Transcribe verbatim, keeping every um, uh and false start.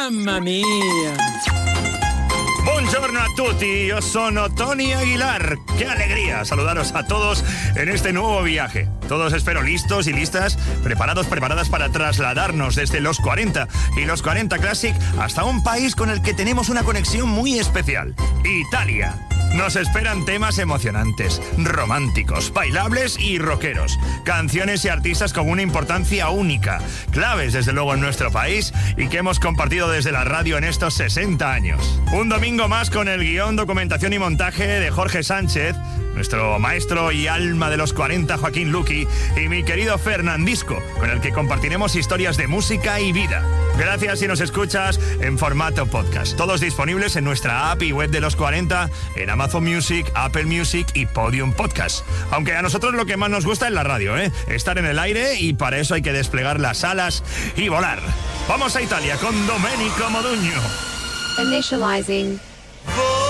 Mamma mia! Buongiorno a tutti, yo sono Tony Aguilar. ¡Qué alegría saludaros a todos en este nuevo viaje! Todos espero listos y listas, preparados, preparadas para trasladarnos desde los cuarenta y los cuarenta Classic hasta un país con el que tenemos una conexión muy especial, Italia. Nos esperan temas emocionantes, románticos, bailables y rockeros. Canciones y artistas con una importancia única, claves desde luego en nuestro país y que hemos compartido desde la radio en estos sesenta años. Un domingo más con el guión, documentación y montaje de Jorge Sánchez, nuestro maestro y alma de los cuarenta Joaquín Luqui y mi querido Fernandisco, con el que compartiremos historias de música y vida. Gracias si nos escuchas en formato podcast. Todos disponibles en nuestra app y web de los cuarenta, en Amazon Music, Apple Music y Podium Podcast. Aunque a nosotros lo que más nos gusta es la radio, ¿eh? Estar en el aire, y para eso hay que desplegar las alas y volar. Vamos a Italia con Domenico Modugno. Initializing